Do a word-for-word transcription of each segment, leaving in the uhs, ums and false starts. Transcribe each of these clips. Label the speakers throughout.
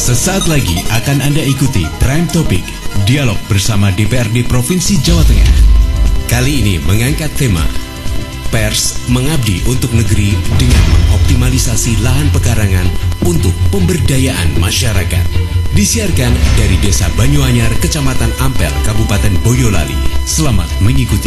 Speaker 1: Sesaat lagi akan Anda ikuti Prime Topic, dialog bersama D P R D Provinsi Jawa Tengah. Kali ini mengangkat tema Pers mengabdi untuk negeri dengan mengoptimalisasi lahan pekarangan untuk pemberdayaan masyarakat. Disiarkan dari Desa Banyuanyar, Kecamatan Ampel, Kabupaten Boyolali. Selamat mengikuti.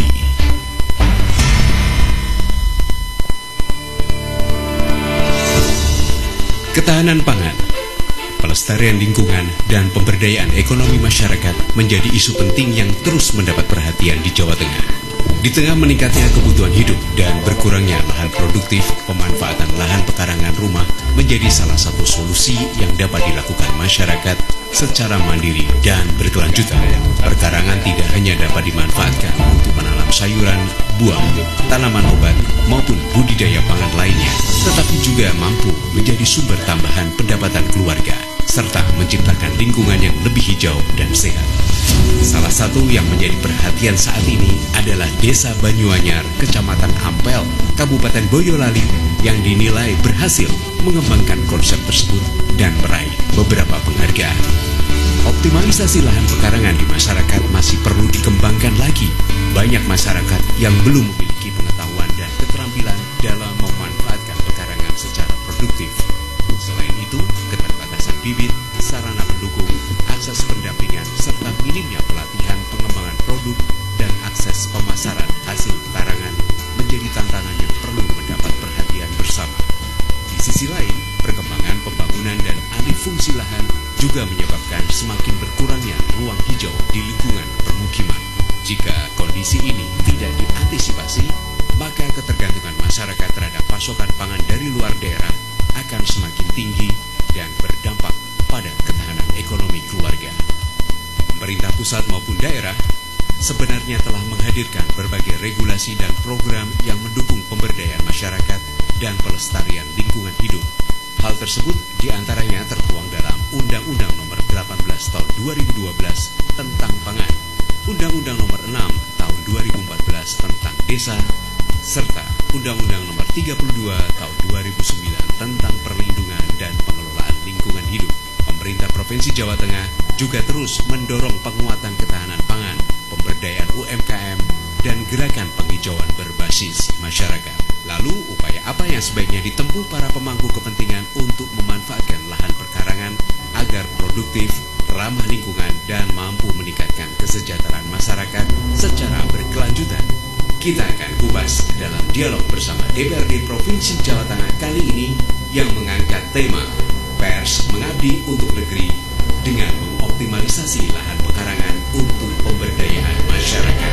Speaker 1: Ketahanan pangan, pelestarian lingkungan, dan pemberdayaan ekonomi masyarakat menjadi isu penting yang terus mendapat perhatian di Jawa Tengah. Di tengah meningkatnya kebutuhan hidup dan berkurangnya lahan produktif, pemanfaatan lahan pekarangan rumah menjadi salah satu solusi yang dapat dilakukan masyarakat secara mandiri dan berkelanjutan. Perkarangan tidak hanya dapat dimanfaatkan untuk menanam sayuran, buah, tanaman obat, maupun budidaya pangan lainnya, tetapi juga mampu menjadi sumber tambahan pendapatan keluarga, serta menciptakan lingkungan yang lebih hijau dan sehat. Salah satu yang menjadi perhatian saat ini adalah Desa Banyuanyar, Kecamatan Ampel, Kabupaten Boyolali, yang dinilai berhasil mengembangkan konsep tersebut dan meraih beberapa penghargaan. Optimalisasi lahan pekarangan di masyarakat masih perlu dikembangkan lagi. Banyak masyarakat yang belum memiliki pengetahuan dan keterampilan dalam memanfaatkan pekarangan secara produktif. Selain itu, keterbatasan bibit, sarana pendukung, akses pendampingan, serta minimnya pelatihan pengembangan produk dan akses pemasaran hasil pekarangan menjadi tantangan yang perlu mendapat perhatian bersama. Di sisi lain, perkembangan pembangunan dan alih fungsi lahan juga menyebabkan semakin berkurangnya ruang hijau di lingkungan permukiman. Jika kondisi ini tidak diantisipasi, maka ketergantungan masyarakat terhadap pasokan pangan dari luar daerah akan semakin tinggi dan berdampak pada ketahanan ekonomi keluarga. Pemerintah pusat maupun daerah sebenarnya telah menghadirkan berbagai regulasi dan program yang mendukung pemberdayaan masyarakat dan pelestarian lingkungan hidup. Hal tersebut diantaranya tertuang dalam Undang-Undang Nomor delapan belas Tahun dua ribu dua belas tentang Pangan, Undang-Undang Nomor enam Tahun dua ribu empat belas tentang Desa, serta Undang-Undang Nomor tiga puluh dua Tahun dua ribu sembilan tentang Perlindungan dan Pengelolaan Lingkungan Hidup. Pemerintah Provinsi Jawa Tengah juga terus mendorong penguatan ketahanan pangan, pemberdayaan U M K M, dan gerakan penghijauan berbasis masyarakat. Lalu, upaya apa yang sebaiknya ditempuh para pemangku kepentingan untuk memanfaatkan lahan perkarangan agar produktif, ramah lingkungan, dan mampu meningkatkan kesejahteraan masyarakat secara berkelanjutan? Kita akan kupas dalam dialog bersama D P R D Provinsi Jawa Tengah kali ini yang mengangkat tema Pers mengabdi untuk negeri dengan mengoptimalisasi lahan pekarangan untuk pemberdayaan masyarakat.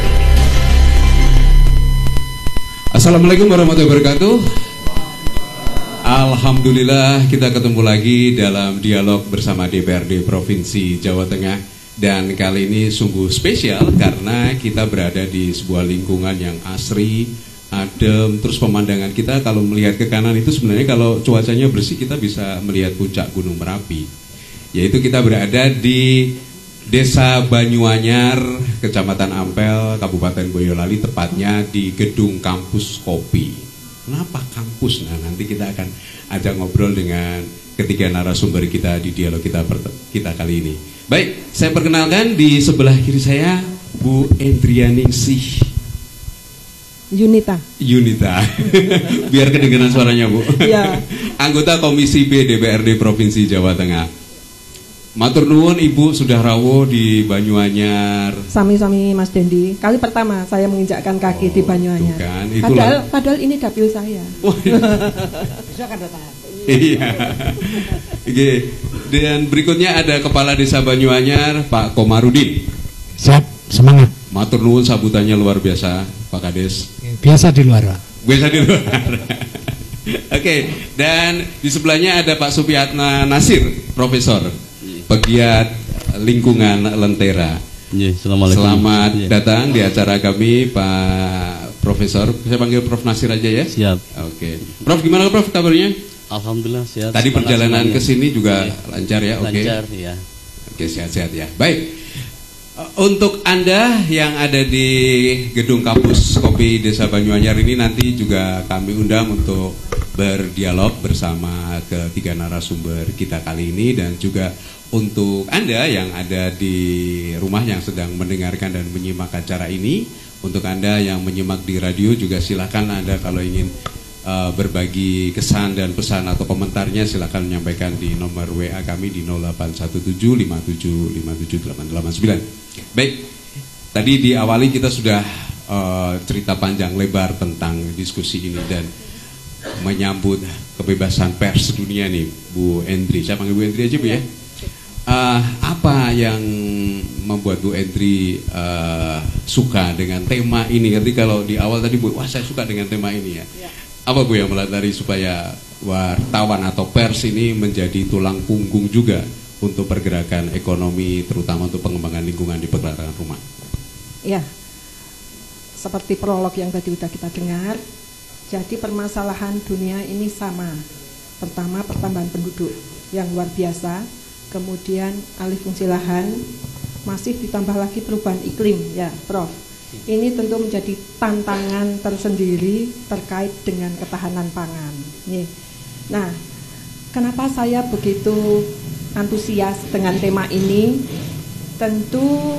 Speaker 2: Assalamualaikum warahmatullahi wabarakatuh. Alhamdulillah kita ketemu lagi dalam dialog bersama D P R D Provinsi Jawa Tengah. Dan kali ini sungguh spesial karena kita berada di sebuah lingkungan yang asri, adem, terus pemandangan kita kalau melihat ke kanan itu sebenarnya kalau cuacanya bersih kita bisa melihat puncak Gunung Merapi. Yaitu kita berada di Desa Banyuanyar, Kecamatan Ampel, Kabupaten Boyolali, tepatnya di gedung kampus kopi. Kenapa kampus? Nah, nanti kita akan ajak ngobrol dengan ketiga narasumber kita di dialog kita kita kali ini. Baik, saya perkenalkan di sebelah kiri saya Bu Endrianingsih
Speaker 3: Yunita.
Speaker 2: Yunita. Biar kedengaran suaranya, Bu.
Speaker 3: Iya.
Speaker 2: Anggota Komisi B D P R D Provinsi Jawa Tengah. Matur nuwun Ibu sudah rawuh di Banyuanyar.
Speaker 3: Sami-sami Mas Dendi. Kali pertama saya menginjakkan kaki oh, di Banyuanyar.
Speaker 2: Kan,
Speaker 3: padahal, padahal ini dapil saya.
Speaker 2: Oh, iya.
Speaker 3: Bisa kan datang.
Speaker 2: Iya. Oke. Dan berikutnya ada Kepala Desa Banyuanyar, Pak Komarudin.
Speaker 4: Siap, semangat.
Speaker 2: Matur nuwun sambutannya luar biasa, Pak Kades.
Speaker 4: Biasa di luar, Pak.
Speaker 2: Biasa di luar. Oke, dan di sebelahnya ada Pak Supiatna Nasir, Profesor, pegiat lingkungan Lentera.
Speaker 5: Assalamualaikum.
Speaker 2: Selamat
Speaker 5: ya.
Speaker 2: datang di acara kami, Pak Profesor. Saya panggil Prof Nasir aja ya.
Speaker 5: Siap.
Speaker 2: Oke. Prof, gimana Prof kabarnya?
Speaker 5: Alhamdulillah sehat.
Speaker 2: Tadi perjalanan ke sini juga
Speaker 5: ya.
Speaker 2: lancar ya, oke.
Speaker 5: Lancar ya.
Speaker 2: Oke, sehat-sehat ya. Baik. Untuk Anda yang ada di gedung kampus Kopi Desa Banyuanyar ini, nanti juga kami undang untuk berdialog bersama ketiga narasumber kita kali ini. Dan juga untuk Anda yang ada di rumah yang sedang mendengarkan dan menyimak acara ini, untuk Anda yang menyimak di radio juga silakan Anda kalau ingin uh, berbagi kesan dan pesan atau komentarnya, silakan menyampaikan di nomor W A kami di nol delapan satu tujuh lima tujuh lima tujuh delapan delapan sembilan. Baik, tadi diawali kita sudah uh, cerita panjang lebar tentang diskusi ini dan menyambut kebebasan pers dunia nih, Bu Endri. Saya panggil Bu Endri aja, Bu ya. Uh, apa yang membuat Bu Endri uh, suka dengan tema ini? Nanti kalau di awal tadi Bu, wah saya suka dengan tema ini ya. Ya. Apa Bu yang melatari supaya wartawan atau pers ini menjadi tulang punggung juga untuk pergerakan ekonomi, terutama untuk pengembangan lingkungan di pekarangan rumah?
Speaker 3: Ya, seperti prolog yang tadi sudah kita dengar, jadi permasalahan dunia ini sama. Pertama, pertambahan penduduk yang luar biasa. Kemudian alih fungsi lahan, masih ditambah lagi perubahan iklim, ya, Prof. Ini tentu menjadi tantangan tersendiri terkait dengan ketahanan pangan. Nah, kenapa saya begitu antusias dengan tema ini? Tentu,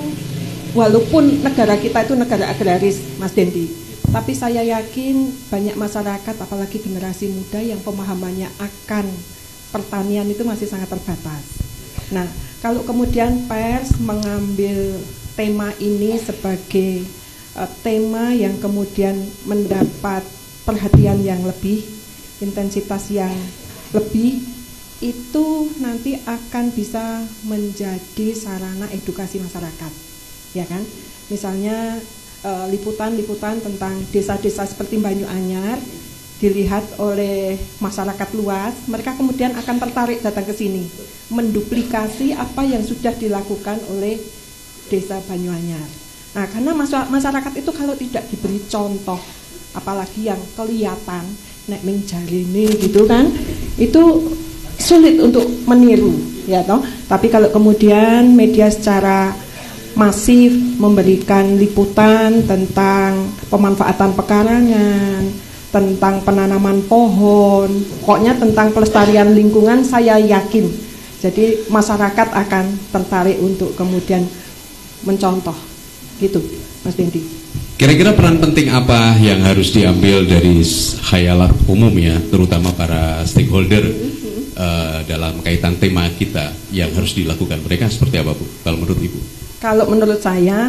Speaker 3: walaupun negara kita itu negara agraris, Mas Dendi, tapi saya yakin banyak masyarakat, apalagi generasi muda yang pemahamannya akan pertanian itu masih sangat terbatas. Nah, kalau kemudian pers mengambil tema ini sebagai uh, tema yang kemudian mendapat perhatian yang lebih, intensitas yang lebih, itu nanti akan bisa menjadi sarana edukasi masyarakat, ya kan? Misalnya uh, liputan-liputan tentang desa-desa seperti Banyuanyar dilihat oleh masyarakat luas, mereka kemudian akan tertarik datang ke sini, menduplikasi apa yang sudah dilakukan oleh desa Banyuanyar. Nah, karena masyarakat itu kalau tidak diberi contoh, apalagi yang kelihatan, nek ming jarine gitu kan, itu sulit untuk meniru, ya toh. Tapi kalau kemudian media secara masif memberikan liputan tentang pemanfaatan pekarangan, tentang penanaman pohon, pokoknya tentang pelestarian lingkungan, saya yakin jadi masyarakat akan tertarik untuk kemudian mencontoh, gitu, Mas Dendi.
Speaker 2: Kira-kira peran penting apa yang harus diambil dari khayalat umum ya, terutama para stakeholder uh, dalam kaitan tema kita yang harus dilakukan? Mereka seperti apa, Bu, kalau menurut Ibu? Kalau menurut saya,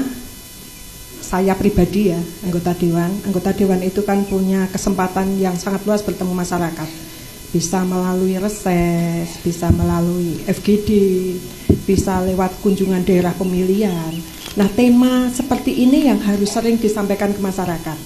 Speaker 2: saya pribadi ya, anggota dewan, anggota dewan itu kan punya kesempatan yang sangat luas bertemu masyarakat. Bisa melalui reses, bisa melalui F G D, bisa lewat kunjungan daerah pemilihan. Nah, tema seperti ini yang harus sering disampaikan ke masyarakat.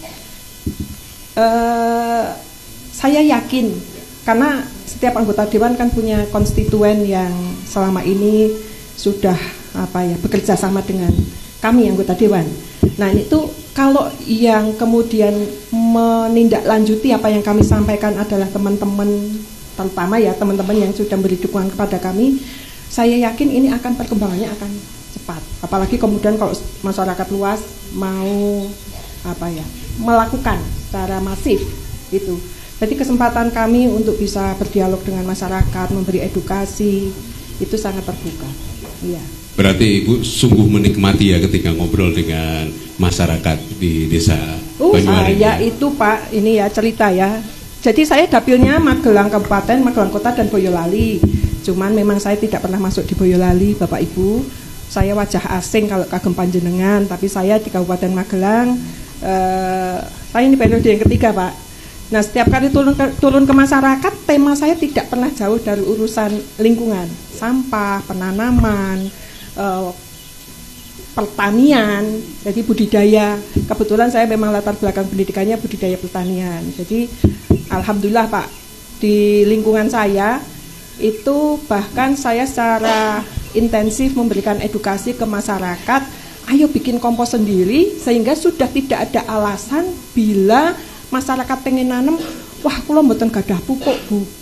Speaker 2: Uh, saya yakin, karena setiap anggota dewan kan punya konstituen yang selama ini sudah apa ya bekerja sama dengan kami anggota dewan. Nah, itu kalau yang kemudian menindaklanjuti apa yang kami sampaikan adalah teman-teman, terutama ya teman-teman yang sudah beri dukungan kepada kami, saya yakin ini akan perkembangannya akan cepat. Apalagi kemudian kalau masyarakat luas mau apa ya melakukan secara masif itu. Jadi kesempatan kami untuk bisa berdialog dengan masyarakat, memberi edukasi itu sangat terbuka. Iya. Berarti Ibu sungguh menikmati ya ketika ngobrol dengan masyarakat di desa uh, Banyuanyar. Saya itu Pak, ini ya cerita ya. Jadi saya dapilnya Magelang Kabupaten, Magelang Kota dan Boyolali. Cuman memang saya tidak pernah masuk di Boyolali, Bapak Ibu. Saya wajah asing kalau kagem panjenengan, tapi saya di Kabupaten Magelang. Eh, saya ini periode yang ketiga Pak. Nah, setiap kali turun ke, turun ke masyarakat, tema saya tidak pernah jauh dari urusan lingkungan, sampah, penanaman, Uh, pertanian, jadi budidaya. Kebetulan saya memang latar belakang pendidikannya budidaya pertanian. Jadi alhamdulillah Pak, di lingkungan saya itu bahkan saya secara intensif memberikan edukasi ke masyarakat, ayo bikin kompos sendiri, sehingga sudah tidak ada alasan bila masyarakat pengen nanam, wah kula mboten gadah pupuk Bu,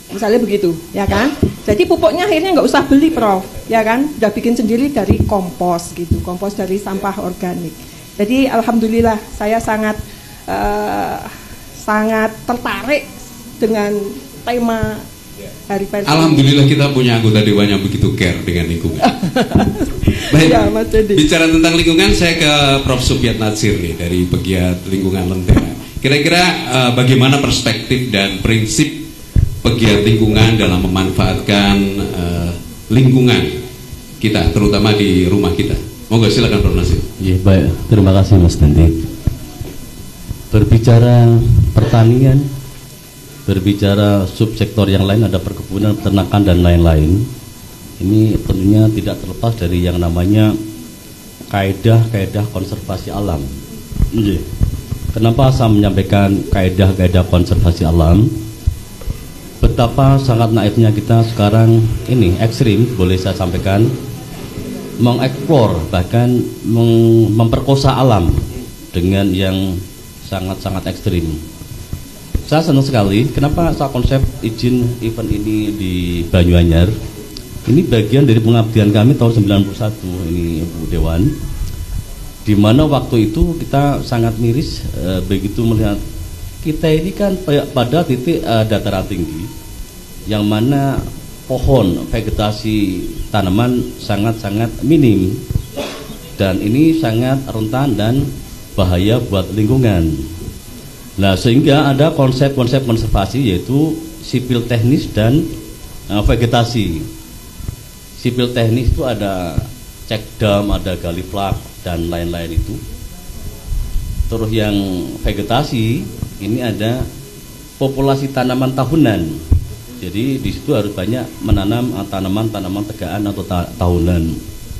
Speaker 3: Misalnya begitu, ya kan? Jadi pupuknya akhirnya nggak usah beli, Prof, ya kan? Udah bikin sendiri dari kompos gitu, kompos dari sampah organik. Jadi alhamdulillah saya sangat uh, sangat tertarik dengan tema Hari Pers.
Speaker 2: Alhamdulillah kita punya anggota dewan yang begitu care dengan lingkungan. Baik,
Speaker 3: ya, Mas Dedi.
Speaker 2: Bicara tentang lingkungan, saya ke Prof Supiat Natsir nih dari pegiat lingkungan Lentera. Kira-kira uh, bagaimana perspektif dan prinsip pegiat lingkungan dalam memanfaatkan uh, lingkungan kita, terutama di rumah kita? Monggo silakan Prof Natsir.
Speaker 5: Ya, baik, terima kasih Mas Dendi. Berbicara pertanian, berbicara subsektor yang lain, ada perkebunan, peternakan dan lain-lain. Ini tentunya tidak terlepas dari yang namanya kaedah-kaedah konservasi alam. Kenapa saya menyampaikan kaedah-kaedah konservasi alam? Betapa sangat naifnya kita sekarang ini ekstrim, boleh saya sampaikan, mengeksplor bahkan mem memperkosa alam dengan yang sangat-sangat ekstrim. Saya senang sekali. Kenapa saya konsep izin event ini di Banyuanyar? Ini bagian dari pengabdian kami tahun sembilan puluh satu ini Bu Dewan, di mana waktu itu kita sangat miris e, begitu melihat kita ini kan pada titik e, dataran tinggi, yang mana pohon, vegetasi, tanaman sangat-sangat minim, dan ini sangat rentan dan bahaya buat lingkungan. Nah, sehingga ada konsep-konsep konservasi yaitu sipil teknis dan uh, vegetasi. Sipil teknis itu ada cek dam, ada gali flak dan lain-lain itu. Terus yang vegetasi ini ada populasi tanaman tahunan. Jadi di situ harus banyak menanam tanaman-tanaman tegaan atau ta tahunan.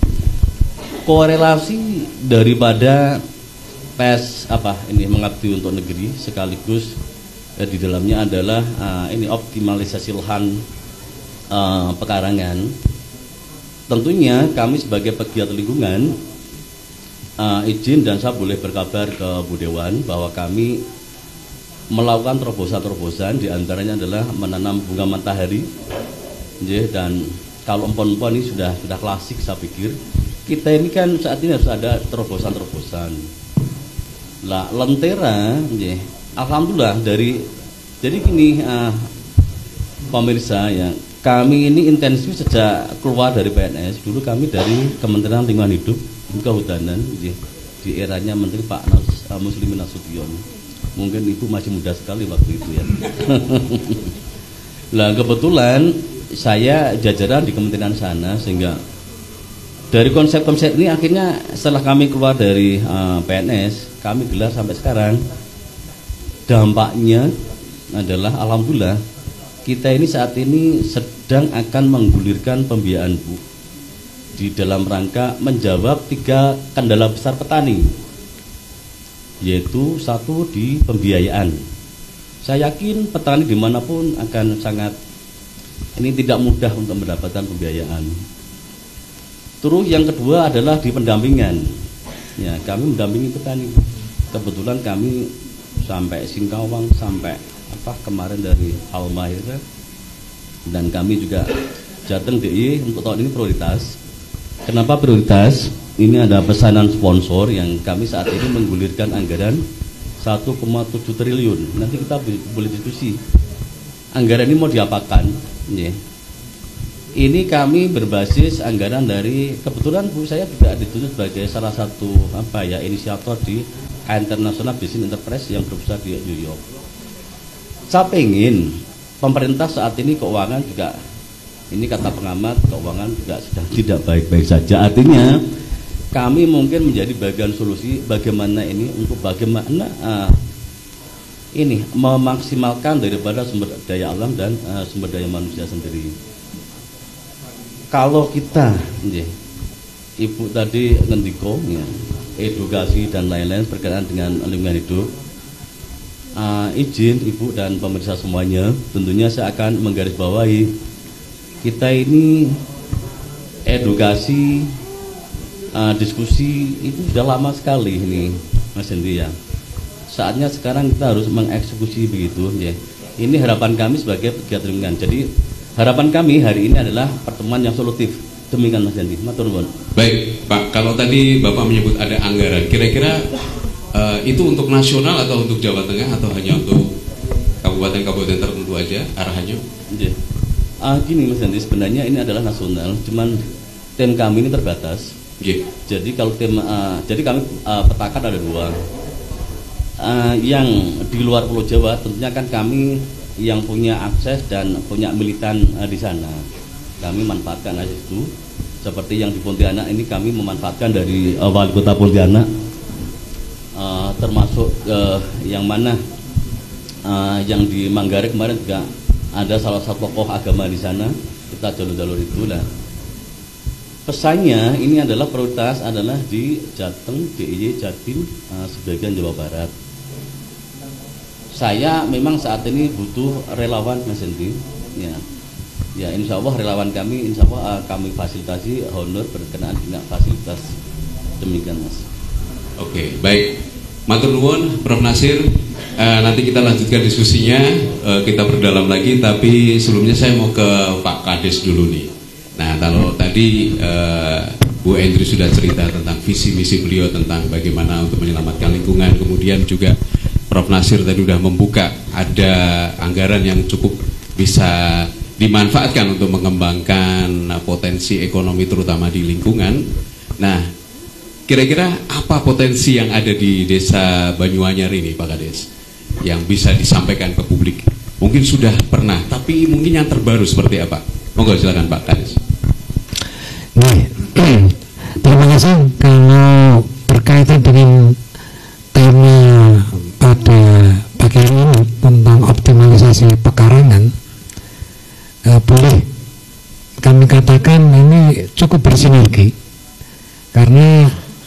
Speaker 5: Korelasi daripada pes apa ini mengabdi untuk negeri sekaligus eh, di dalamnya adalah uh, ini optimalisasi lahan uh, pekarangan. Tentunya kami sebagai pegiat lingkungan uh, izin dan saya boleh berkabar ke Bu Dewan bahwa kami melakukan terobosan-terobosan, diantaranya adalah menanam bunga matahari, dan kalau empon-empon ini sudah sudah klasik saya pikir. Kita ini kan saat ini harus ada terobosan-terobosan. Lah Lentera, ya, alhamdulillah dari jadi gini uh, pemirsa ya, kami ini intensif sejak keluar dari P N S. Dulu kami dari Kementerian Lingkungan Hidup dan Kehutanan, ya, di eranya Menteri Pak Nas, uh, Muslimin Nasution. Mungkin ibu masih muda sekali waktu itu ya. Lah kebetulan saya jajaran di kementerian sana, sehingga dari konsep-konsep ini akhirnya setelah kami keluar dari uh, P N S, kami gelar sampai sekarang. Dampaknya adalah alhamdulillah kita ini saat ini sedang akan menggulirkan pembiayaan Bu di dalam rangka menjawab tiga kendala besar petani, yaitu satu di pembiayaan. Saya yakin petani dimanapun akan sangat ini tidak mudah untuk mendapatkan pembiayaan. Terus yang kedua adalah di pendampingan. Ya, kami mendampingi petani. Kebetulan kami sampai Singkawang, sampai apa kemarin dari Halmahera, dan kami juga Jateng D I Y untuk tahun ini prioritas. Kenapa prioritas? Ini ada pesanan sponsor yang kami saat ini menggulirkan anggaran satu koma tujuh triliun. Nanti kita boleh diskusi. Anggaran ini mau diapakan? Ya. Ini kami berbasis anggaran dari, kebetulan Bu saya juga ditunjuk sebagai salah satu apa ya inisiator di International Business Enterprise yang berpusat di New York. Saya pengen pemerintah saat ini keuangan juga, ini kata pengamat keuangan juga sudah tidak baik-baik saja. Artinya kami mungkin menjadi bagian solusi bagaimana ini untuk bagaimana uh, ini memaksimalkan daripada sumber daya alam dan uh, sumber daya manusia sendiri. Kalau kita, ya, Ibu tadi ngendiko, ya, edukasi dan lain-lain berkaitan dengan lingkungan hidup, uh, izin Ibu dan pemirsa semuanya, tentunya saya akan menggarisbawahi kita ini edukasi, uh, diskusi itu sudah lama sekali ini, Mas Hendi ya. Saatnya sekarang kita harus mengeksekusi begitu, ya. Ini harapan kami sebagai pegiat lingkungan. Jadi harapan kami hari ini adalah pertemuan yang solutif. Demikian Mas Yandi. Matur nuwun.
Speaker 2: Baik, Pak. Kalau tadi Bapak menyebut ada anggaran, kira-kira uh, itu untuk nasional atau untuk Jawa Tengah atau hanya untuk kabupaten-kabupaten tertentu aja arahannya?
Speaker 5: Yeah. Uh, gini Mas Yandi, sebenarnya ini adalah nasional, cuman tim kami ini terbatas.
Speaker 2: Yeah.
Speaker 5: Jadi kalau tim, uh, jadi kami uh, petakan ada dua. Uh, yang di luar Pulau Jawa tentunya kan kami yang punya akses dan punya militan uh, di sana, kami manfaatkan aja itu. Seperti yang di Pontianak ini kami memanfaatkan dari uh, wali kota Pontianak, uh, termasuk uh, yang mana uh, yang di Manggarai kemarin juga ada salah satu tokoh agama di sana, kita jalur-jalur itu lah. Pesannya ini adalah prioritas adalah di Jateng, D I Y, Jatim, uh, sebagian Jawa Barat. Saya memang saat ini butuh relawan Mas Hendi, ya, ya insya Allah relawan kami, insya Allah uh, kami fasilitasi honor berkenaan dengan fasilitas, demikian Mas.
Speaker 2: Oke, baik. Matur nuwun, Prof Nasir. Uh, nanti kita lanjutkan diskusinya, uh, kita perdalam lagi. Tapi sebelumnya saya mau ke Pak Kades dulu nih. Nah, kalau tadi uh, Bu Endri sudah cerita tentang visi misi beliau tentang bagaimana untuk menyelamatkan lingkungan, kemudian juga Prof Nasir tadi sudah membuka ada anggaran yang cukup bisa dimanfaatkan untuk mengembangkan potensi ekonomi terutama di lingkungan. Nah, kira-kira apa potensi yang ada di Desa Banyuanyar ini, Pak Kades, yang bisa disampaikan ke publik? Mungkin sudah pernah, tapi mungkin yang terbaru seperti apa? Monggo silakan Pak Kades.
Speaker 4: Nah, terima kasih. Kalau berkaitan dengan tema pada pagi ini tentang optimalisasi pekarangan, eh, boleh kami katakan ini cukup bersinergi, karena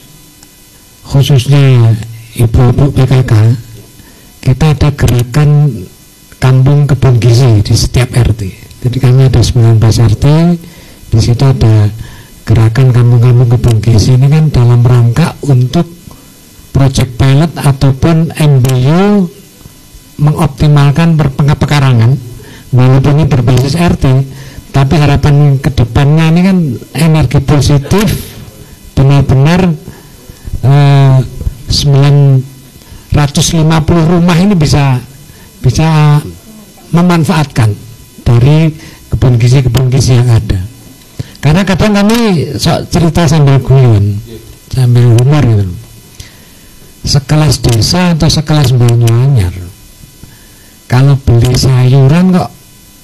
Speaker 4: khususnya ibu-ibu P K K kita ada gerakan kampung kebun gizi di setiap R T. Jadi kami ada sembilan belas R T, di situ ada gerakan kampung-kampung kebun gizi. Ini kan dalam rangka untuk proyek pilot ataupun M B U mengoptimalkan pekarangan, walaupun ini berbasis R T, tapi harapan kedepannya ini kan energi positif, benar-benar eh, sembilan ratus lima puluh rumah ini bisa bisa memanfaatkan dari kebun gizi-kebun gizi yang ada. Karena kadang kami sok cerita sambil guyon, sambil humor gitu. Sekelas desa atau sekelas Banyuanyar, kalau beli sayuran kok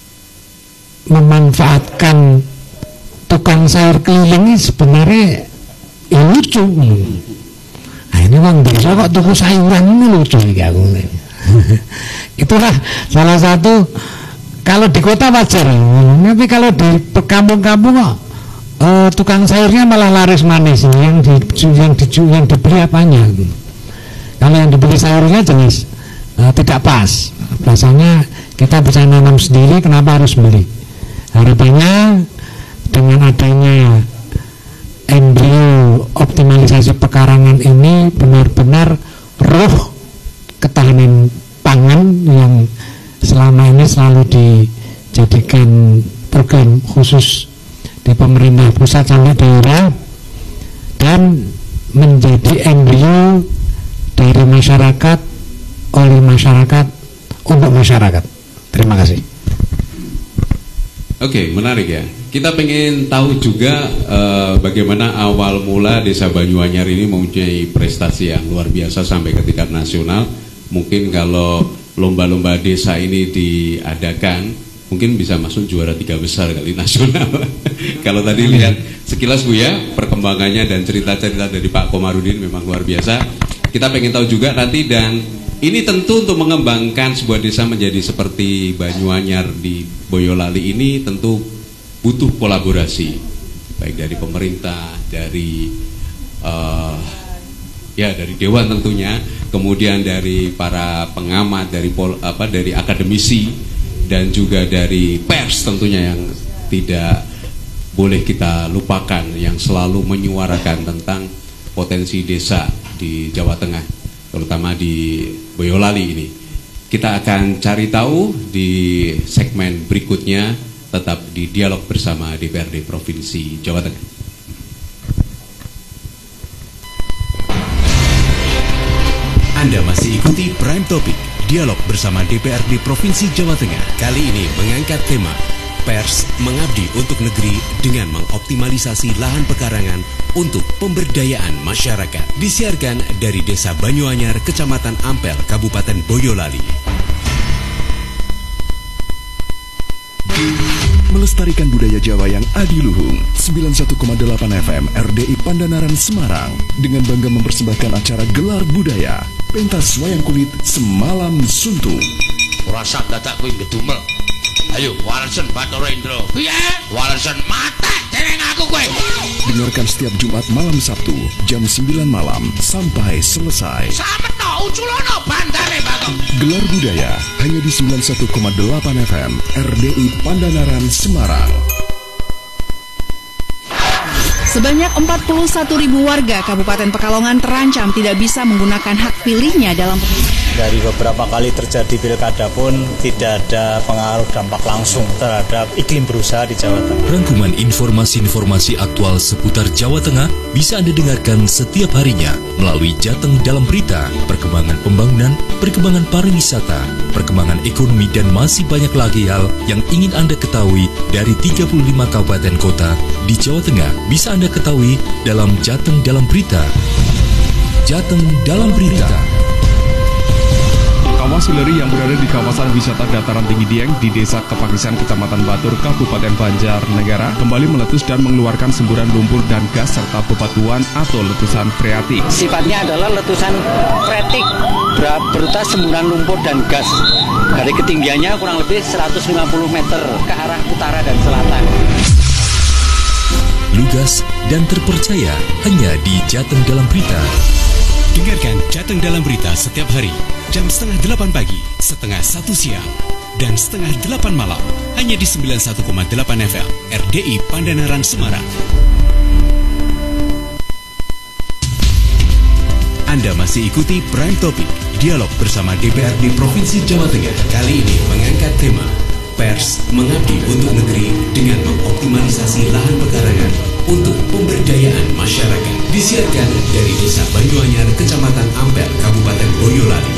Speaker 4: memanfaatkan tukang sayur keliling ini sebenarnya ya lucu. Nah ini bang desa kok tuku sayuran ini lucu ya aku. Itulah salah satu. Kalau di kota wajar, tapi kalau di kampung-kampung kok uh, tukang sayurnya malah laris manis. Yang di yang di yang dibeli apanya? Kalau yang dibeli sayurnya jenis uh, tidak pas. Biasanya kita bisa nanam sendiri, kenapa harus beli? Harapannya dengan adanya embrio optimalisasi pekarangan ini benar-benar roh ketahanan pangan yang selama ini selalu dijadikan program khusus di pemerintah pusat sampai daerah dan menjadi embrio dari masyarakat oleh masyarakat untuk masyarakat. Terima kasih.
Speaker 2: Oke, menarik ya. Kita pengen tahu juga uh, bagaimana awal mula Desa Banyuanyar ini mempunyai prestasi yang luar biasa sampai ke tingkat nasional. Mungkin kalau lomba-lomba desa ini diadakan, mungkin bisa masuk juara tiga besar kali nasional. Kalau tadi lihat sekilas Bu ya, perkembangannya dan cerita-cerita dari Pak Komarudin memang luar biasa. Kita pengen tahu juga nanti, dan ini tentu untuk mengembangkan sebuah desa menjadi seperti Banyuanyar di Boyolali ini tentu butuh kolaborasi, baik dari pemerintah, dari uh, ya dari dewan tentunya, kemudian dari para pengamat, dari pol, apa dari akademisi, dan juga dari pers tentunya yang tidak boleh kita lupakan, yang selalu menyuarakan tentang potensi desa di Jawa Tengah, terutama di Boyolali ini. Kita akan cari tahu di segmen berikutnya, tetap di Dialog Bersama D P R D Provinsi Jawa Tengah.
Speaker 1: Anda masih ikuti Prime Topic, Dialog Bersama D P R D Provinsi Jawa Tengah. Kali ini mengangkat tema Pers mengabdi untuk negeri dengan mengoptimalisasi lahan pekarangan untuk pemberdayaan masyarakat. Disiarkan dari Desa Banyuanyar, Kecamatan Ampel, Kabupaten Boyolali.
Speaker 6: Melestarikan budaya Jawa yang adiluhung. Sembilan puluh satu koma delapan F M R D I Pandanaran Semarang dengan bangga mempersembahkan acara Gelar Budaya Pentas Wayang Kulit Semalam Suntu.
Speaker 7: Rasa dadak kuwi ngedumel. Ayo, Walensen Bathara Indra. Piye? Walensen mata dening aku kowe.
Speaker 6: Dengarkan setiap Jumat malam Sabtu jam sembilan malam sampai selesai.
Speaker 7: Sameno uculono bandare Bathara.
Speaker 6: Gelar Budaya hanya di sembilan puluh satu koma delapan F M R D I Pandanaran Semarang.
Speaker 8: Sebanyak empat puluh satu ribu warga Kabupaten Pekalongan terancam tidak bisa menggunakan hak pilihnya dalam pemilu.
Speaker 9: Dari beberapa kali terjadi pilkada pun tidak ada pengaruh dampak langsung terhadap iklim berusaha di Jawa Tengah.
Speaker 10: Rangkuman informasi-informasi aktual seputar Jawa Tengah bisa Anda dengarkan setiap harinya melalui Jateng Dalam Berita, perkembangan pembangunan, perkembangan pariwisata, perkembangan ekonomi, dan masih banyak lagi hal yang ingin Anda ketahui dari tiga puluh lima kabupaten kota di Jawa Tengah bisa Anda ketahui dalam Jateng Dalam Berita. Jateng Dalam Berita.
Speaker 11: Kawah sileri yang berada di kawasan wisata dataran tinggi Dieng di Desa Kepagisan, Kecamatan Batur, Kabupaten Banjarnegara kembali meletus dan mengeluarkan semburan lumpur dan gas serta bebatuan atau letusan freatik.
Speaker 12: Sifatnya adalah letusan freatik berupa semburan lumpur dan gas. Dari ketinggiannya kurang lebih seratus lima puluh meter ke arah utara dan selatan.
Speaker 10: Lugas dan terpercaya hanya di Jateng Dalam Berita.
Speaker 1: Dengarkan Jateng Dalam Berita setiap hari jam setengah delapan pagi, setengah satu siang, dan setengah delapan malam hanya di sembilan puluh satu koma delapan F M R D I Pandanaran Semarang. Anda masih ikuti Prime Topic, Dialog Bersama D P R D Provinsi Jawa Tengah. Kali ini mengangkat tema Pers mengabdi untuk negeri dengan mengoptimalisasi lahan pekarangan untuk pemberdayaan masyarakat. Disiarkan dari Desa Banyuanyar, Kecamatan Ampel, Kabupaten Boyolali.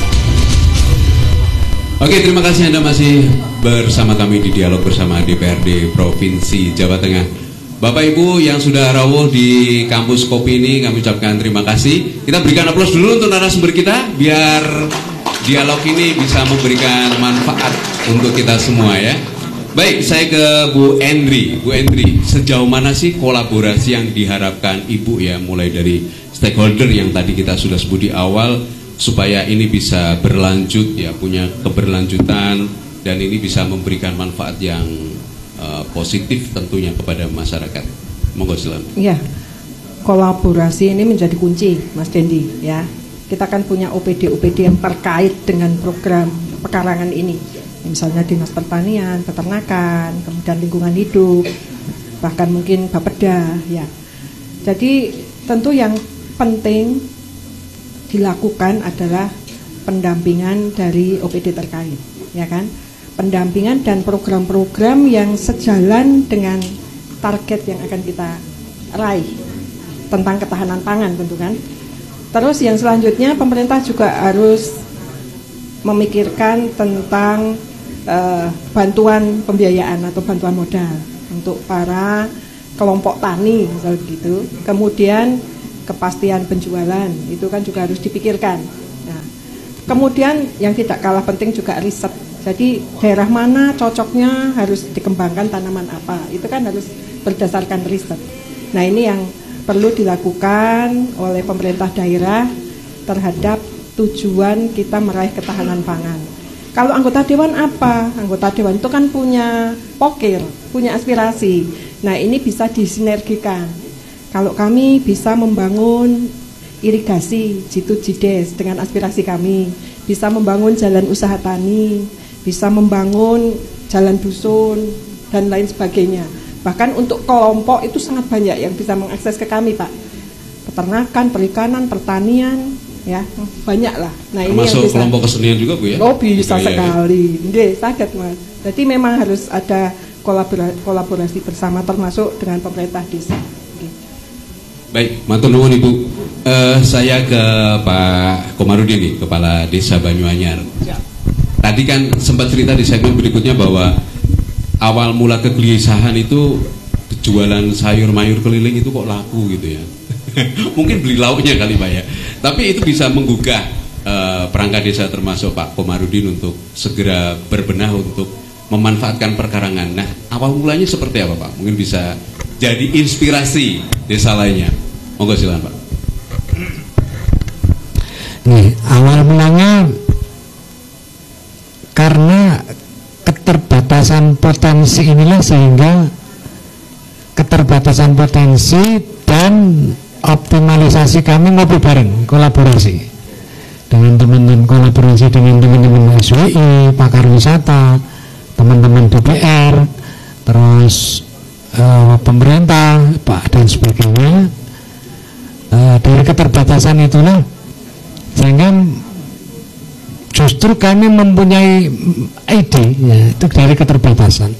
Speaker 2: Oke, terima kasih Anda masih bersama kami di Dialog Bersama D P R D Provinsi Jawa Tengah. Bapak Ibu yang sudah rawuh di kampus kopi ini, kami ucapkan terima kasih. Kita berikan aplaus dulu untuk narasumber kita, biar dialog ini bisa memberikan manfaat untuk kita semua ya. Baik, saya ke Bu Endri. Bu Endri, sejauh mana sih kolaborasi yang diharapkan Ibu ya, mulai dari stakeholder yang tadi kita sudah sebut di awal, supaya ini bisa berlanjut ya, punya keberlanjutan, dan ini bisa memberikan manfaat yang uh, positif tentunya kepada masyarakat. Monggo silakan.
Speaker 3: Iya, kolaborasi ini menjadi kunci, Mas Dendi ya. Kita kan punya O P D O P D yang terkait dengan program pekarangan ini. Misalnya Dinas Pertanian, Peternakan, kemudian Lingkungan Hidup, bahkan mungkin Bapeda ya. Jadi tentu yang penting dilakukan adalah pendampingan dari O P D terkait, ya kan? Pendampingan dan program-program yang sejalan dengan target yang akan kita raih tentang ketahanan pangan tentu kan. Terus yang selanjutnya pemerintah juga harus memikirkan tentang uh, bantuan pembiayaan atau bantuan modal untuk para kelompok tani misalnya begitu. Kemudian kepastian penjualan itu kan juga harus dipikirkan. Nah, kemudian yang tidak kalah penting juga riset. Jadi daerah mana cocoknya harus dikembangkan tanaman apa, itu kan harus berdasarkan riset. Nah ini yang perlu dilakukan oleh pemerintah daerah terhadap tujuan kita meraih ketahanan pangan. Kalau anggota dewan apa? Anggota dewan itu kan punya pokir, punya aspirasi. Nah ini bisa disinergikan. Kalau kami bisa membangun irigasi Jitu Jides dengan aspirasi kami, bisa membangun jalan usaha tani, bisa membangun jalan dusun dan lain sebagainya. Bahkan untuk kelompok itu sangat banyak yang bisa mengakses ke kami Pak. Peternakan, perikanan, pertanian, ya, banyak lah. Nah, ini
Speaker 2: termasuk
Speaker 3: yang bisa,
Speaker 2: kelompok kesenian juga Bu ya?
Speaker 3: Oh bisa
Speaker 2: gitu,
Speaker 3: sekali,
Speaker 2: ya, ya.
Speaker 3: Nggih, saged Mas. Jadi memang harus ada kolaborasi, kolaborasi bersama termasuk dengan pemerintah desa. Nggih.
Speaker 2: Baik, matur nuwun Ibu. Uh, saya ke Pak Komarudin nih, Kepala Desa Banyuanyar.
Speaker 3: Ya.
Speaker 2: Tadi kan sempat cerita di segmen berikutnya bahwa awal mula kegelisahan itu jualan sayur mayur keliling itu kok laku gitu ya. Mungkin beli lauknya kali Pak ya. Tapi itu bisa menggugah uh, perangkat desa termasuk Pak Komarudin untuk segera berbenah untuk memanfaatkan perkarangan. Nah, awal mulanya seperti apa Pak? Mungkin bisa jadi inspirasi desa lainnya. Monggo silakan Pak.
Speaker 4: Nih, awal mulanya karena keterbatasan potensi inilah sehingga keterbatasan potensi dan optimalisasi kami ngobrol bareng, kolaborasi dengan teman-teman, kolaborasi dengan teman-teman S W I, pakar wisata, teman-teman D P R, terus uh, pemerintah, Pak dan sebagainya. Uh, dari keterbatasan itulah sehingga justru kami mempunyai ide ya, itu dari keterbatasan,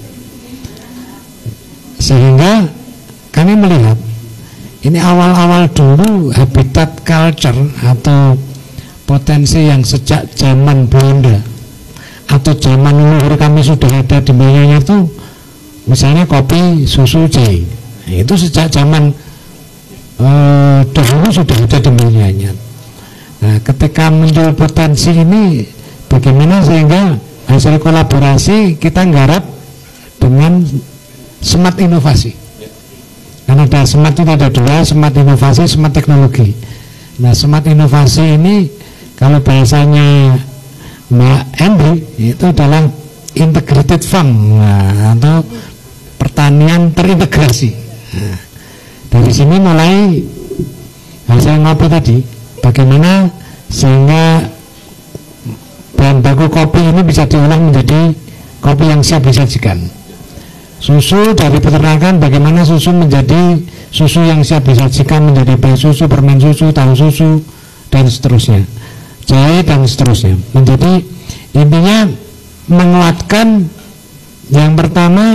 Speaker 4: sehingga kami melihat ini awal-awal dulu habitat culture atau potensi yang sejak zaman Belanda atau zaman leluhur kami sudah ada di Banyuanyar itu, misalnya kopi, susu, jahe. Nah, itu sejak zaman eh, dahulu sudah ada di Banyuanyar. Nah, ketika muncul potensi ini, bagaimana sehingga hasil kolaborasi kita nggarap dengan smart inovasi. Karena ada smart itu ada dua, smart inovasi, smart teknologi. Nah, smart inovasi ini kalau bahasanya Mbak Henry itu adalah integrated farm, nah, atau pertanian terintegrasi. Nah, dari sini mulai hasil ngopi tadi, bagaimana sehingga bahan baku kopi ini bisa diolah menjadi kopi yang siap disajikan. Susu dari peternakan, bagaimana susu menjadi susu yang siap disajikan menjadi bayi susu, permen susu, tahu susu, dan seterusnya, jahe dan seterusnya. Menjadi intinya menguatkan yang pertama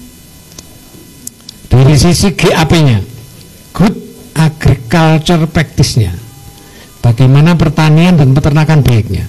Speaker 4: dari sisi G A P-nya, good agriculture practice-nya, bagaimana pertanian dan peternakan baiknya.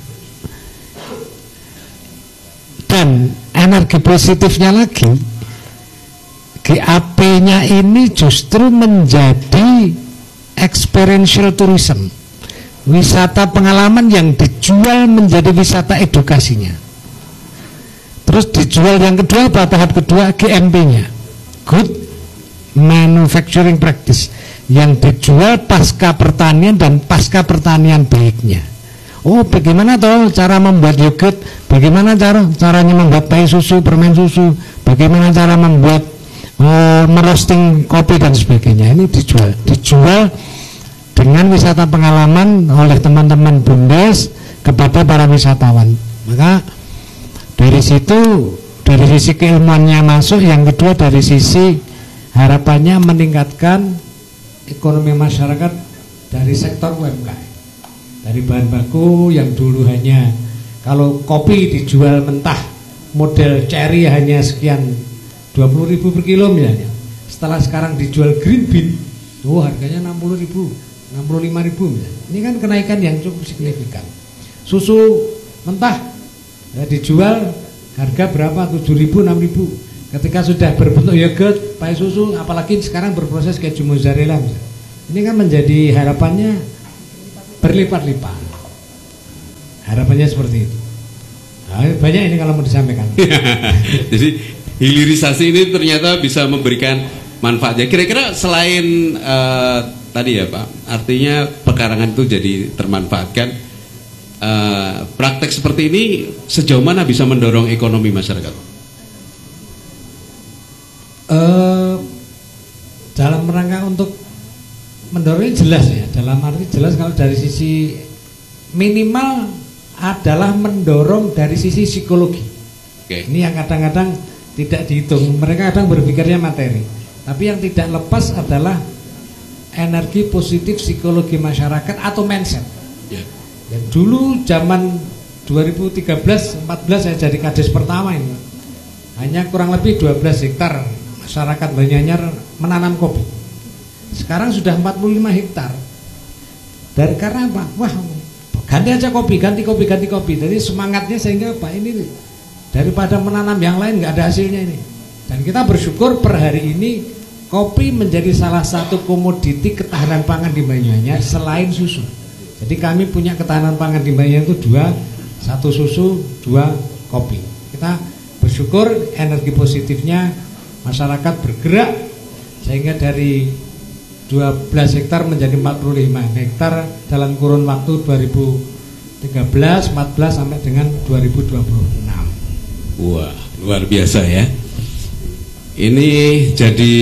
Speaker 4: Dan energi positifnya lagi, G A P-nya ini justru menjadi experiential tourism, wisata pengalaman yang dijual menjadi wisata edukasinya. Terus dijual yang kedua, tahap kedua G M P-nya, good manufacturing practice, yang dijual pasca pertanian dan pasca pertanian baiknya. Oh, bagaimana toh cara membuat yogurt, bagaimana cara caranya membuat bayi susu, permen susu, bagaimana cara membuat uh, merosting kopi dan sebagainya. Ini dijual, dijual dengan wisata pengalaman oleh teman-teman BUMDes kepada para wisatawan. Maka dari situ, dari sisi keilmuannya masuk, yang kedua dari sisi harapannya meningkatkan ekonomi masyarakat dari sektor U M K M. Dari bahan baku yang dulu hanya kalau kopi dijual mentah model cherry hanya sekian dua puluh ribu per kilo misalnya. Setelah sekarang dijual green bean, oh harganya enam puluh ribu, enam puluh lima ribu misalnya. Ini kan kenaikan yang cukup signifikan. Susu mentah ya, dijual harga berapa? tujuh ribu, enam ribu. Ketika sudah berbentuk yogurt, pakai susu, apalagi sekarang berproses keju mozzarella misalnya. Ini kan menjadi harapannya berlipat-lipat. Harapannya seperti itu. Nah, banyak ini kalau mau disampaikan.
Speaker 2: Jadi hilirisasi ini ternyata bisa memberikan manfaatnya. Kira-kira selain uh, tadi ya Pak, artinya pekarangan itu jadi termanfaatkan. Uh, praktek seperti ini sejauh mana bisa mendorong ekonomi masyarakat?
Speaker 4: Uh, dalam rangka untuk mendorongnya jelas ya, dalam arti jelas kalau dari sisi minimal adalah mendorong dari sisi psikologi.
Speaker 2: Okay.
Speaker 4: Ini yang kadang-kadang tidak dihitung. Mereka kadang berpikirnya materi, tapi yang tidak lepas adalah energi positif psikologi masyarakat atau mindset.
Speaker 2: Ya.
Speaker 4: Ya, dulu zaman dua ribu tiga belas empat belas saya jadi kades pertama ini. Hanya kurang lebih dua belas hektar masyarakat Banyuanyar menanam kopi. Sekarang sudah empat puluh lima hektar. Dari karena apa? Wah, ganti aja kopi, ganti kopi, ganti kopi. Jadi semangatnya sehingga Pak ini daripada menanam yang lain nggak ada hasilnya ini. Dan kita bersyukur per hari ini kopi menjadi salah satu komoditi ketahanan pangan di Banyuanyar selain susu. Jadi kami punya ketahanan pangan di Banyuanyar itu dua, satu susu, dua kopi. Kita bersyukur energi positifnya masyarakat bergerak sehingga dari dua belas hektar menjadi empat puluh lima hektar dalam kurun waktu dua ribu tiga belas, empat belas sampai dengan dua ribu dua puluh enam.
Speaker 2: Wah, luar biasa ya. Ini jadi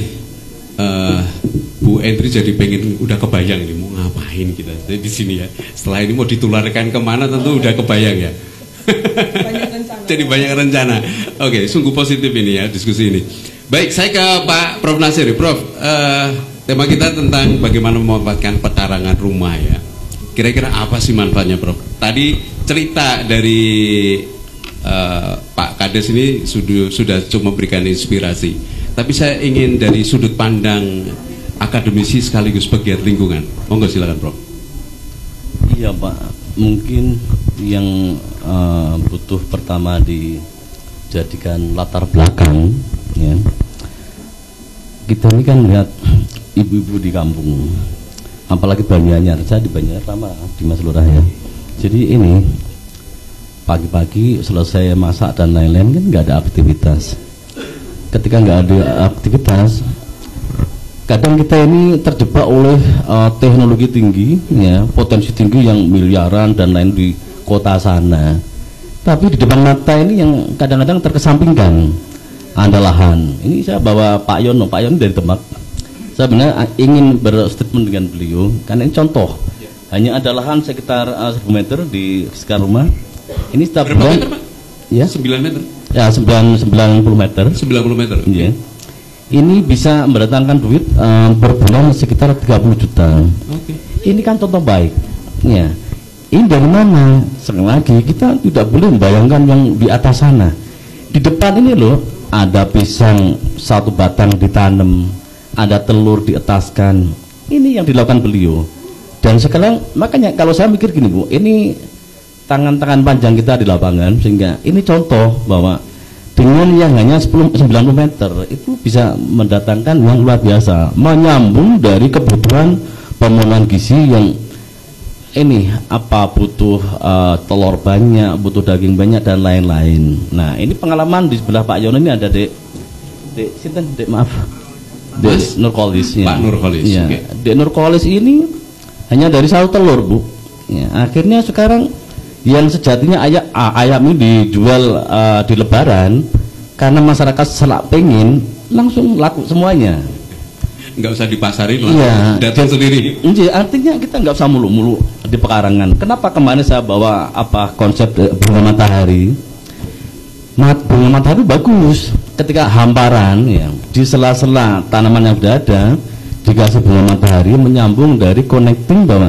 Speaker 2: uh, Bu Endri jadi pengen udah kebayang nih mau ngapain kita di sini ya. Setelah ini mau ditularkan kemana tentu udah kebayang ya.
Speaker 3: Banyak rencana.
Speaker 2: Jadi banyak rencana. Oke, sungguh positif ini ya diskusi ini. Baik, saya ke Pak Prof Nasir. Prof, uh, tema kita tentang bagaimana memanfaatkan pekarangan rumah ya. Kira-kira apa sih manfaatnya, Prof? Tadi cerita dari uh, Pak Kades ini sudah sudah cuma memberikan inspirasi. Tapi saya ingin dari sudut pandang akademisi sekaligus pegiat lingkungan. Monggo silakan, Prof.
Speaker 5: Iya, Pak. Mungkin yang uh, butuh pertama dijadikan latar belakang ya. Kita ini kan lihat ibu-ibu di kampung, apalagi Banyuanyar. Saya di Banyuanyar lama di Mas Lurah ya. Jadi ini pagi-pagi selesai masak dan lain-lain kan nggak ada aktivitas. Ketika nggak ada aktivitas, kadang kita ini terjebak oleh uh, teknologi tinggi, ya, potensi tinggi yang miliaran dan lain di kota sana. Tapi di depan mata ini yang kadang-kadang terkesampingkan, ada lahan. Ini saya bawa Pak Yono, Pak Yono dari Demak. Saya benar ingin berstatement dengan beliau, karena ini contoh. Hanya ada lahan sekitar uh, seribu meter di sekitar rumah. Ini setiap
Speaker 2: berapa
Speaker 5: bulan,
Speaker 2: meter, Pak?
Speaker 5: Ya,
Speaker 2: sembilan meter.
Speaker 5: Ya, sembilan puluh meter.
Speaker 2: sembilan puluh meter.
Speaker 5: Iya. Ini bisa mendatangkan duit uh, per bulan sekitar tiga puluh juta.
Speaker 2: Oke.
Speaker 5: Ini kan contoh baik. Ya. Ini dari mana? Sekali lagi kita tidak boleh membayangkan yang di atas sana. Di depan ini loh ada pisang satu batang ditanam, ada telur dietaskan. Ini yang dilakukan beliau. Dan sekarang makanya kalau saya mikir gini, Bu, ini tangan-tangan panjang kita di lapangan, sehingga ini contoh bahwa dengan yang hanya sepuluh sembilan puluh meter itu bisa mendatangkan yang luar biasa, menyambung dari kebutuhan pemenuhan gizi yang ini apa butuh uh, telur banyak, butuh daging banyak dan lain-lain. Nah, ini pengalaman di sebelah Pak Yono ini ada Dek Dek sinten Dek maaf. Dek Nurkolis ya.
Speaker 2: Pak Nurkolis.
Speaker 5: Ya.
Speaker 2: Okay.
Speaker 5: Dek Nurkolis ini hanya dari satu telur, Bu. Ya, akhirnya sekarang yang sejatinya ayam, ayam ini dijual uh, di Lebaran karena masyarakat selak pengen langsung laku semuanya.
Speaker 2: Nggak usah dipasarin lah,
Speaker 5: iya,
Speaker 2: datang sendiri.
Speaker 5: Iya, artinya kita nggak usah mulu-mulu di pekarangan. Kenapa kemarin saya bawa apa konsep bunga matahari? Mat, bunga matahari bagus ketika hamparan ya di sela-sela tanaman yang sudah ada dikasih bunga matahari menyambung dari connecting bahwa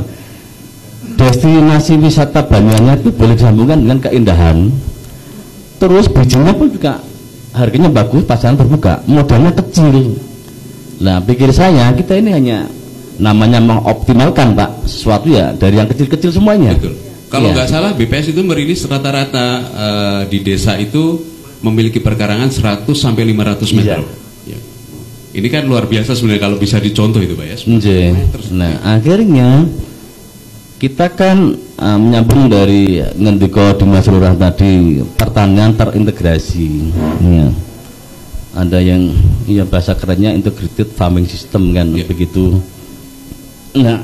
Speaker 5: destinasi wisata Banyuanyar itu boleh disambungkan dengan keindahan. Terus bijinya pun juga harganya bagus, pasaran terbuka, modalnya kecil. Nah, pikir saya kita ini hanya namanya mengoptimalkan, Pak, sesuatu ya dari yang kecil-kecil semuanya.
Speaker 2: Betul. Kalau nggak
Speaker 5: ya.
Speaker 2: salah B P S itu merilis rata-rata uh, di desa itu memiliki perkarangan seratus sampai lima ratus meter. Ya. Ini kan luar biasa sebenarnya kalau bisa dicontoh itu, Pak ya.
Speaker 5: Nah, akhirnya kita kan uh, menyambung dari ngendiko di Mas Lurah tadi, pertanian terintegrasi. Ya. Ada yang ya bahasa kerennya integrated farming system kan ya. Begitu. Nah,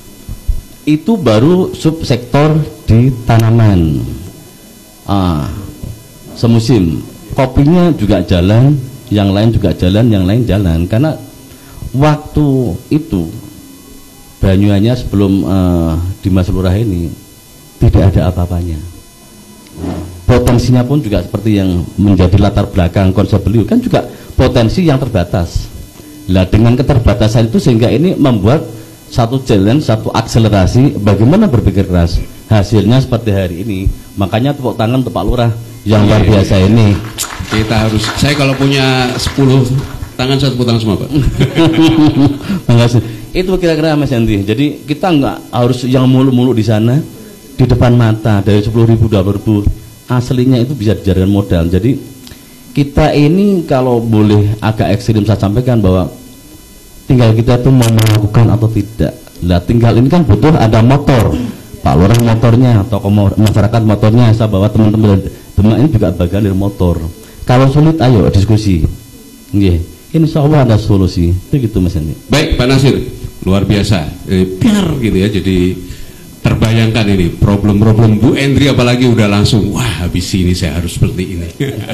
Speaker 5: itu baru subsektor di tanaman. Ah, semusim. Kopinya juga jalan, yang lain juga jalan, yang lain jalan karena waktu itu Banyuanyar sebelum uh, di Mas Lurah ini tidak ada apa-apanya. Potensinya pun juga seperti yang menjadi latar belakang konsep beliau kan juga potensi yang terbatas. Lah dengan keterbatasan itu sehingga ini membuat satu challenge, satu akselerasi bagaimana berpikir keras. Hasilnya seperti hari ini. Makanya tepuk tangan untuk Pak Lurah yang luar biasa ini.
Speaker 2: Kita harus, saya kalau punya sepuluh tangan saya tepuk tangan semua, Pak.
Speaker 5: Makasih. Itu kira-kira Mas Yanti. Jadi kita nggak harus yang mulu-mulu di sana, di depan mata dari sepuluh ribu, dua puluh ribu. Aslinya itu bisa dijadikan modal. Jadi kita ini kalau boleh agak ekstrim saya sampaikan bahwa tinggal kita itu mau melakukan atau tidak. Lah tinggal ini kan butuh ada motor. Pak Lurah motornya, tokoh masyarakat motornya, saya bawa teman-teman Demak ini juga bagian dari motor. Kalau sulit ayo diskusi. Nggih. Insya Allah ada solusi. Begitu Mas Yanti.
Speaker 2: Baik Pak Nasir, luar biasa. Eh, biar gitu ya, jadi terbayangkan ini problem-problem Bu Endri apalagi udah langsung wah habis ini saya harus seperti ini.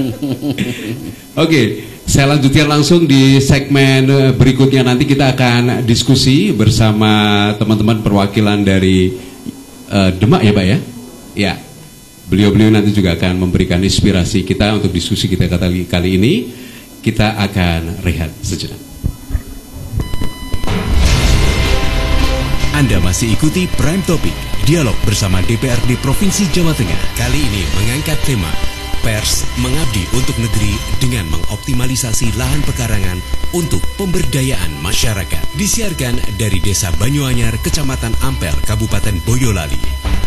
Speaker 2: Oke, saya lanjutkan langsung di segmen berikutnya. Nanti kita akan diskusi bersama teman-teman perwakilan dari uh, Demak ya Pak ya. Ya, beliau-beliau nanti juga akan memberikan inspirasi kita untuk diskusi kita kali, kali ini. Kita akan rehat sejenak.
Speaker 1: Anda masih ikuti Prime Topic, dialog bersama D P R D Provinsi Jawa Tengah. Kali ini mengangkat tema Pers Mengabdi untuk Negeri dengan mengoptimalisasi lahan pekarangan untuk pemberdayaan masyarakat. Disiarkan dari Desa Banyuanyar, Kecamatan Ampel, Kabupaten Boyolali.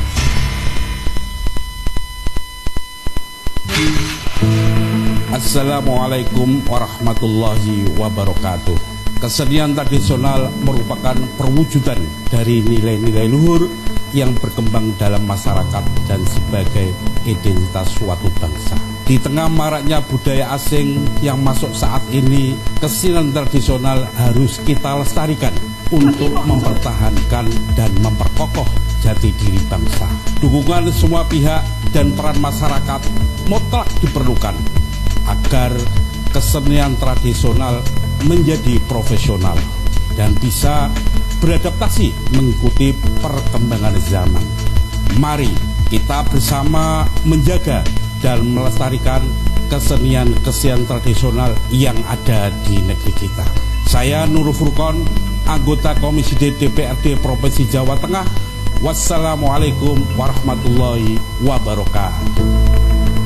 Speaker 13: Assalamualaikum warahmatullahi wabarakatuh. Kesenian tradisional merupakan perwujudan dari nilai-nilai luhur yang berkembang dalam masyarakat dan sebagai identitas suatu bangsa. Di tengah maraknya budaya asing yang masuk saat ini, kesenian tradisional harus kita lestarikan untuk mempertahankan dan memperkokoh jati diri bangsa. Dukungan semua pihak dan peran masyarakat mutlak diperlukan agar kesenian tradisional menjadi profesional dan bisa beradaptasi mengikuti perkembangan zaman. Mari kita bersama menjaga dan melestarikan kesenian-kesenian tradisional yang ada di negeri kita. Saya Nurul Furqon, anggota Komisi D D P R D Provinsi Jawa Tengah. Wassalamualaikum warahmatullahi wabarakatuh.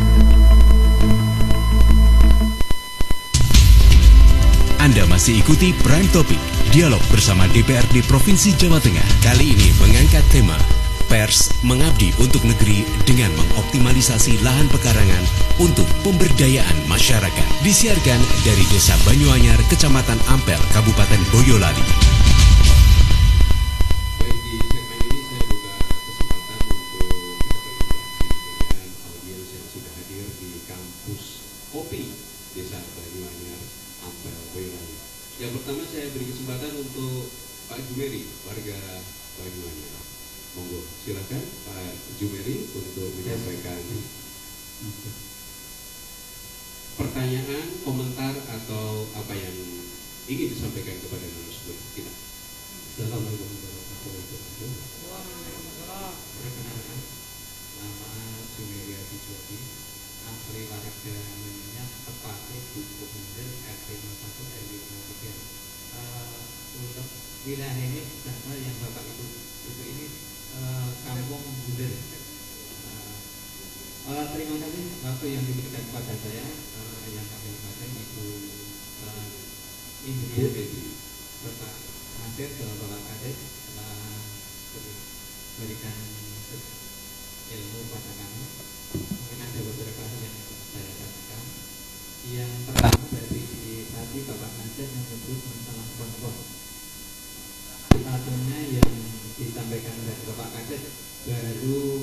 Speaker 1: Anda masih ikuti Prime Topic, dialog bersama D P R D Provinsi Jawa Tengah. Kali ini mengangkat tema Pers Mengabdi untuk Negeri dengan mengoptimalisasi lahan pekarangan untuk pemberdayaan masyarakat. Disiarkan dari Desa Banyuanyar, Kecamatan Ampel, Kabupaten Boyolali.
Speaker 2: Baik, di segmen ini saya buka kesempatan untuk kita berinteraksi dengan audiens yang sudah hadir di kampus Kopi Desa Banyuanyar, Ampel, Boyolali. Yang pertama saya beri kesempatan untuk Pak Jumeri, warga Banyuanyar. Monggo, silakan Pak Jumeri untuk menyampaikan pertanyaan, komentar atau apa yang ingin disampaikan kepada narasumber kita. Assalamualaikum warahmatullahi wabarakatuh. Perkenalkan, nama Jumeri Abidjadi, asli warga Menyenyak, tepatnya Dukuh Bunder, R T nol satu R W nol tiga. Untuk wilayah ini, sama yang Bapak Ibu Ibu ini uh, Kampung Bunder. Uh, uh, terima kasih waktu yang diberikan kepada saya, uh, yang kami hormati Ibu uh, Indri Bapak Nasir ke Bapak Kades telah memberikan ilmu pada kami. Mungkin ada beberapa hal yang saya katakan. Yang pertama dari tadi Bapak Nasir menyebut masalah kelompok. Satunya yang disampaikan oleh Bapak Kades baru